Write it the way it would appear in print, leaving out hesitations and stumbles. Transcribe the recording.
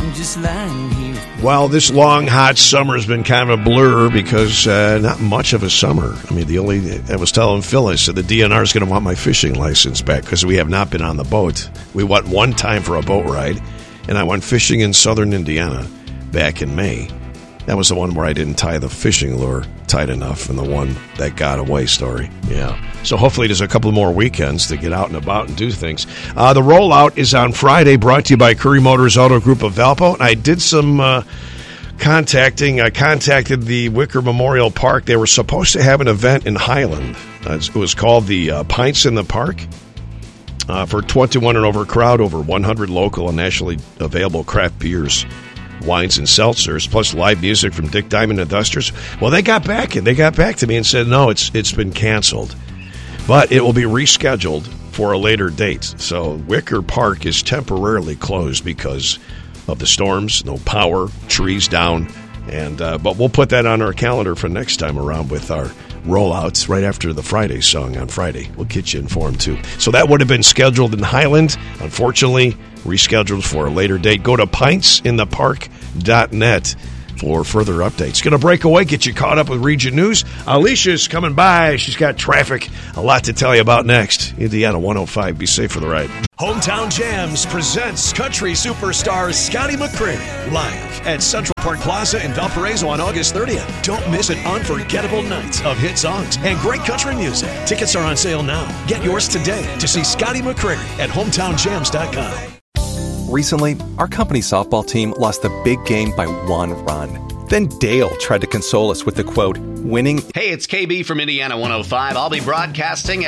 I'm just lying here. Well, this long, hot summer has been kind of a blur because not much of a summer. I mean, I was telling Phyllis that the DNR is going to want my fishing license back because we have not been on the boat. We went one time for a boat ride, and I went fishing in southern Indiana back in May. That was the one where I didn't tie the fishing lure tight enough, and the one that got away story. Yeah. So hopefully there's a couple more weekends to get out and about and do things. The rollout is on Friday, brought to you by Curry Motors Auto Group of Valpo. I did some contacting. I contacted the Wicker Memorial Park. They were supposed to have an event in Highland. It was called the Pints in the Park. For 21 and over crowd, over 100 local and nationally available craft beers, wines and seltzers, plus live music from Dick Diamond and Dusters. Well, they got back to me and said, no, it's been canceled. But it will be rescheduled for a later date. So Wicker Park is temporarily closed because of the storms, no power, trees down. And but we'll put that on our calendar for next time around with our rollouts right after the Friday song on Friday. We'll get you informed, too. So that would have been scheduled in Highland. Unfortunately, rescheduled for a later date. Go to pintsinthepark.net for further updates. Going to break away, get you caught up with Region News. Alicia's coming by. She's got traffic. A lot to tell you about next. Indiana 105. Be safe for the ride. Hometown Jams presents country superstar Scotty McCreery live at Central Park Plaza in Valparaiso on August 30th. Don't miss an unforgettable night of hit songs and great country music. Tickets are on sale now. Get yours today to see Scotty McCreery at hometownjams.com. Recently, our company softball team lost the big game by 1 run. Then Dale tried to console us with the quote, winning. Hey, it's KB from Indiana 105. I'll be broadcasting